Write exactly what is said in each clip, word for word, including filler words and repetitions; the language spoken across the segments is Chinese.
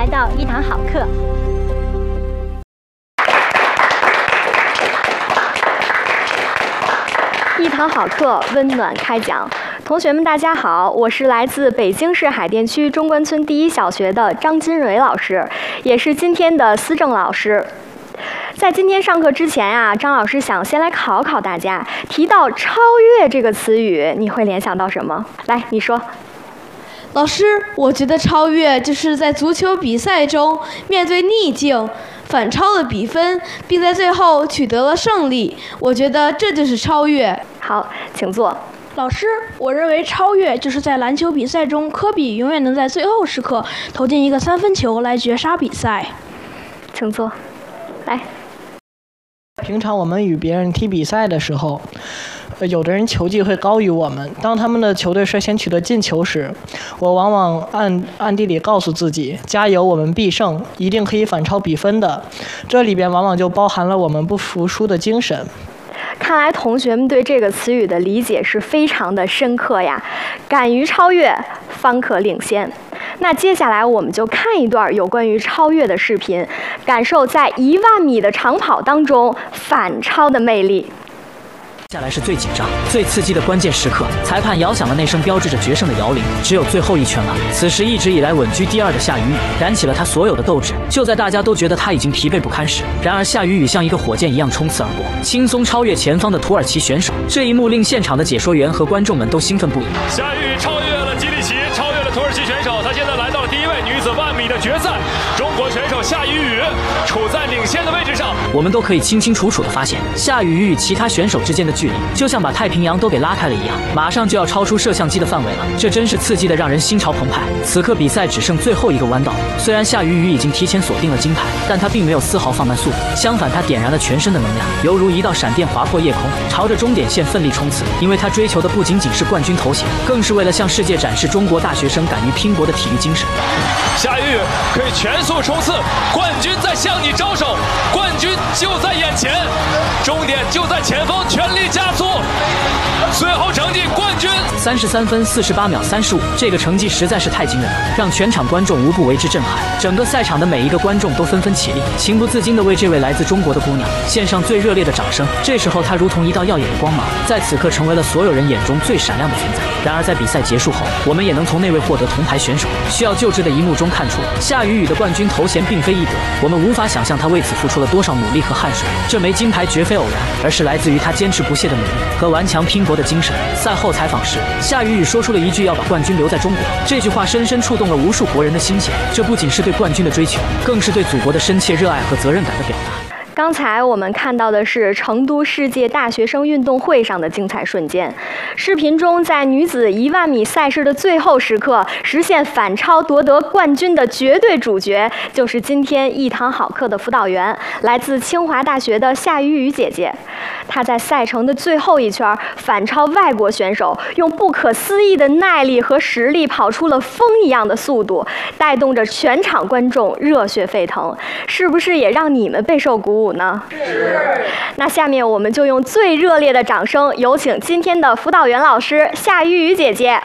来到一堂好课。一堂好课，温暖开讲。同学们，大家好，我是来自北京市海淀区中关村第一小学的张金蕊老师，也是今天的思政老师。在今天上课之前啊，张老师想先来考考大家，提到超越这个词语，你会联想到什么？来，你说。 老师，我觉得超越就是在足球比赛中面对逆境，反超了比分，并在最后取得了胜利。我觉得这就是超越。 好，请坐。 老师，我认为超越就是在篮球比赛中，科比永远能在最后时刻投进一个三分球来绝杀比赛。 请坐。来。 平常我们与别人踢比赛的时候，有的人球技会高于我们，当他们的球队率先取得进球时，我往往暗暗地里告诉自己，加油，我们必胜，一定可以反超比分的。这里边往往就包含了我们不服输的精神。 看来同学们对这个词语的理解是非常的深刻呀，敢于超越，方可领先。那接下来我们就看一段有关于超越的视频，感受在一万米的长跑当中反超的魅力。 接下来是最紧张、最刺激的关键时刻，裁判摇响了那声标志着决胜的摇铃，只有最后一圈了。此时一直以来稳居第二的夏雨雨燃起了他所有的斗志。就在大家都觉得他已经疲惫不堪时，然而夏雨雨像一个火箭一样冲刺而过，轻松超越前方的土耳其选手。这一幕令现场的解说员和观众们都兴奋不已。 夏雨雨超越了基利奇，超越了土耳其选手，他现在来到了第一位女子万米的决赛。中国选手夏雨雨处在领先的位置上。 我们都可以清清楚楚地发现，夏雨雨与其他选手之间的距离就像把太平洋都给拉开了一样，马上就要超出摄像机的范围了。这真是刺激的让人心潮澎湃。此刻比赛只剩最后一个弯道，虽然夏雨雨已经提前锁定了金牌，但她并没有丝毫放慢速度，相反，她点燃了全身的能量，犹如一道闪电划破夜空，朝着终点线奋力冲刺。因为她追求的不仅仅是冠军头衔，更是为了向世界展示中国大学生敢于拼搏的体育精神。 夏雨雨可以全速冲刺，冠军在向你招手，冠军就在眼前，终点就在前方，全力加速。最后成绩冠军三十三分四十八秒三十五，这个成绩实在是太惊人了，让全场观众无不为之震撼。整个赛场的每一个观众都纷纷起立，情不自禁地为这位来自中国的姑娘献上最热烈的掌声。这时候她如同一道耀眼的光芒，在此刻成为了所有人眼中最闪亮的存在。然而在比赛结束后，我们也能从那位获得铜牌选手需要救治的一幕中看出，夏雨雨的冠军头衔并非易得。我们无法想象她为此付出了多少努力和汗水。这枚金牌绝非偶然，而是来自于她坚持不懈的努力和顽强拼搏的精神。赛后采访时，夏雨雨说出了一句要把冠军留在中国，这句话深深触动了无数国人的心弦。这不仅是对冠军的追求，更是对祖国的深切热爱和责任感的表达。 刚才我们看到的是成都世界大学生运动会上的精彩瞬间。视频中，在女子一万米赛事的最后时刻，实现反超夺得冠军的绝对主角，就是今天一堂好课的辅导员，来自清华大学的夏雨雨姐姐。她在赛程的最后一圈反超外国选手，用不可思议的耐力和实力跑出了风一样的速度，带动着全场观众热血沸腾。是不是也让你们备受鼓舞呢？ 是。 那下面我们就用最热烈的掌声，有请今天的辅导员老师夏雨雨姐姐。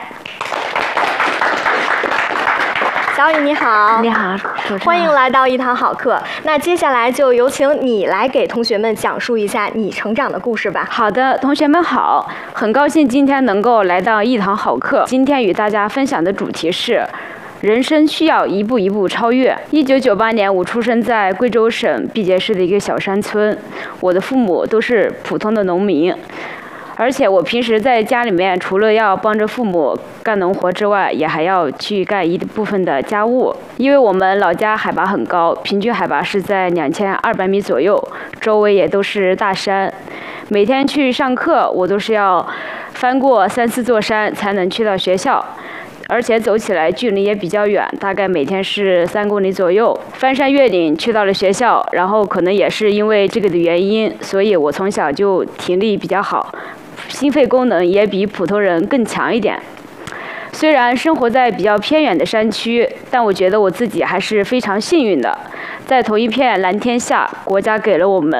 小雨你好。 你好， 欢迎来到一堂好课。那接下来就有请你来给同学们讲述一下你成长的故事吧。 好的，同学们好，很高兴今天能够来到一堂好课。今天与大家分享的主题是人生需要一步一步超越。一九九八年，我出生在贵州省毕节市的一个小山村，我的父母都是普通的农民，而且我平时在家里面除了要帮着父母干农活之外，也还要去干一部分的家务。因为我们老家海拔很高，平均海拔是在两千二百米左右，周围也都是大山。每天去上课，我都是要翻过三四座山才能去到学校。而且走起来距离也比较远，大概每天是三公里左右。翻山越岭去到了学校，然后可能也是因为这个的原因，所以我从小就体力比较好，心肺功能也比普通人更强一点。虽然生活在比较偏远的山区，但我觉得我自己还是非常幸运的。在同一片蓝天下，国家给了我们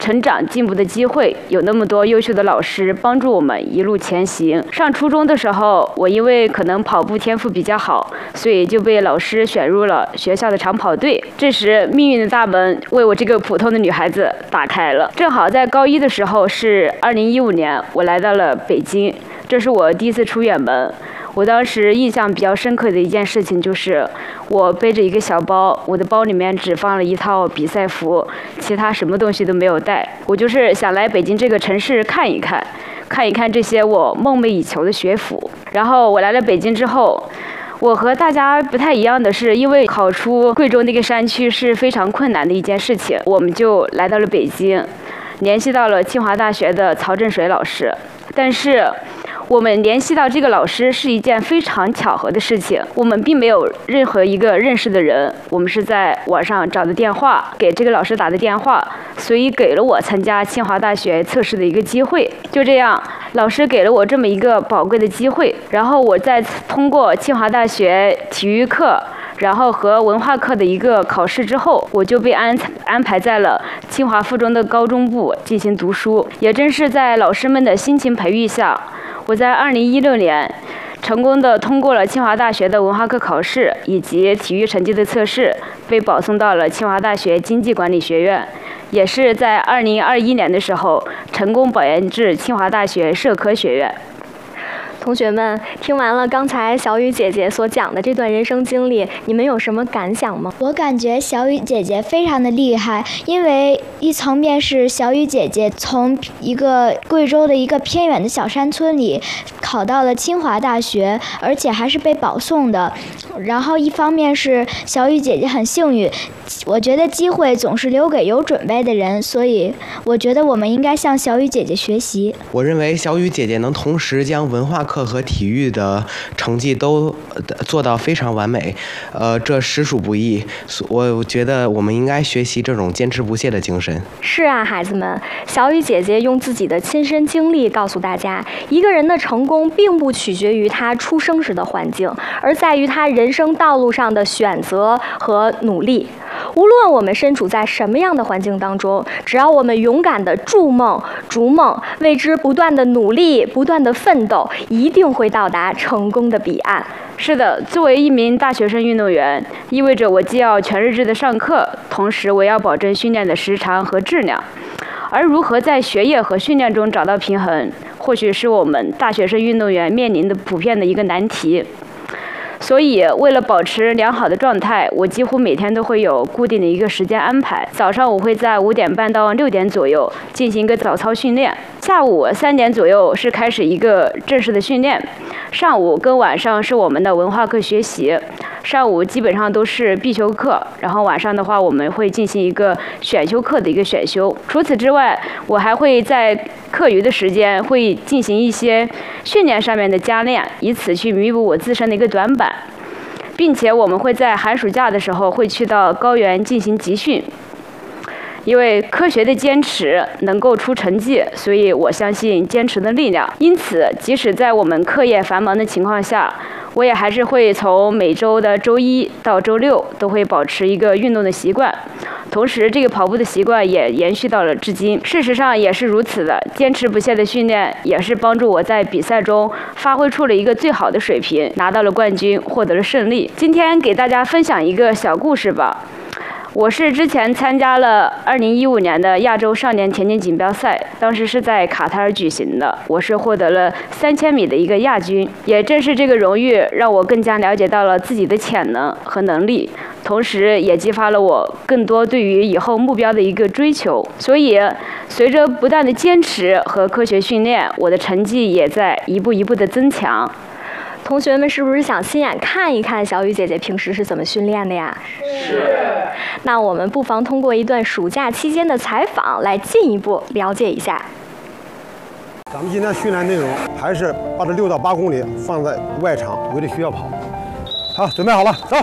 成长进步的机会，有那么多优秀的老师帮助我们一路前行。上初中的时候，我因为可能跑步天赋比较好，所以就被老师选入了学校的长跑队。这时，命运的大门为我这个普通的女孩子打开了。正好在高一的时候，是二零一五年，我来到了北京，这是我第一次出远门。我当时印象比较深刻的一件事情就是，我背着一个小包，我的包里面只放了一套比赛服，其他什么东西都没有带。我就是想来北京这个城市看一看，看一看这些我梦寐以求的学府。然后我来了北京之后，我和大家不太一样的是，因为考出贵州那个山区是非常困难的一件事情，我们就来到了北京，联系到了清华大学的曹振水老师。但是我们联系到这个老师是一件非常巧合的事情，我们并没有任何一个认识的人，我们是在网上找的电话，给这个老师打的电话，所以给了我参加清华大学测试的一个机会。就这样，老师给了我这么一个宝贵的机会，然后我再通过清华大学体育课然后和文化课的一个考试之后，我就被安安排在了清华附中的高中部进行读书。也正是在老师们的辛勤培育下，我在二零一六年成功的通过了清华大学的文化课考试以及体育成绩的测试，被保送到了清华大学经济管理学院。也是在二零二一年的时候，成功保研至清华大学社科学院。 同学们，听完了刚才小雨姐姐所讲的这段人生经历，你们有什么感想吗？ 我感觉小雨姐姐非常的厉害，因为一层面是小雨姐姐从一个贵州的一个偏远的小山村里考到了清华大学，而且还是被保送的。然后一方面是小雨姐姐很幸运，我觉得机会总是留给有准备的人，所以我觉得我们应该向小雨姐姐学习。 我认为小雨姐姐能同时将文化课和体育的成绩都做到非常完美，呃，这实属不易。我觉得我们应该学习这种坚持不懈的精神。 是啊，孩子们，小雨姐姐用自己的亲身经历告诉大家，一个人的成功并不取决于他出生时的环境，而在于他人生道路上的选择和努力。无论我们身处在什么样的环境当中，只要我们勇敢地筑梦、逐梦，为之不断的努力、不断的奋斗，一定会到达成功的彼岸。 是的，作为一名大学生运动员，意味着我既要全日制的上课，同时我要保证训练的时长和质量。而如何在学业和训练中找到平衡，或许是我们大学生运动员面临的普遍的一个难题。所以，为了保持良好的状态，我几乎每天都会有固定的一个时间安排。早上我会在五点半到六点左右进行一个早操训练，下午三点左右是开始一个正式的训练，上午跟晚上是我们的文化课学习。上午基本上都是必修课，然后晚上的话我们会进行一个选修课的一个选修。除此之外，我还会在课余的时间会进行一些训练上面的加练，以此去弥补我自身的一个短板，并且我们会在寒暑假的时候会去到高原进行集训。因为科学的坚持能够出成绩，所以我相信坚持的力量。因此，即使在我们课业繁忙的情况下，我也还是会从每周的周一到周六都会保持一个运动的习惯。同时，这个跑步的习惯也延续到了至今。事实上也是如此的，坚持不懈的训练也是帮助我在比赛中发挥出了一个最好的水平，拿到了冠军，获得了胜利。今天给大家分享一个小故事吧。我是之前参加了二零一五年的亚洲少年田径锦标赛，当时是在卡塔尔举行的，我是获得了三千米的一个亚军。也正是这个荣誉，让我更加了解到了自己的潜能和能力，同时也激发了我更多对于以后目标的一个追求。所以，随着不断的坚持和科学训练，我的成绩也在一步一步的增强。 同学们是不是想亲眼看一看小雨姐姐平时是怎么训练的呀？ 是。 那我们不妨通过一段暑假期间的采访来进一步了解一下。 咱们今天训练内容还是把这六到八公里放在外场围着学校跑。好，准备好了，走。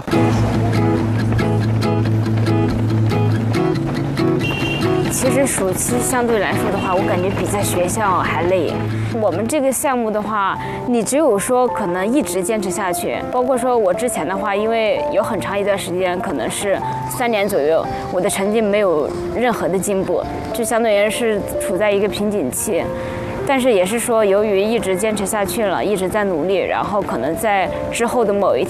其实暑期相对来说的话，我感觉比在学校还累。我们这个项目的话，你只有说可能一直坚持下去，包括说我之前的话，因为有很长一段时间，可能是三年左右，我的成绩没有任何的进步，就相当于是处在一个瓶颈期。但是也是说，由于一直坚持下去了，一直在努力，然后可能在之后的某一天。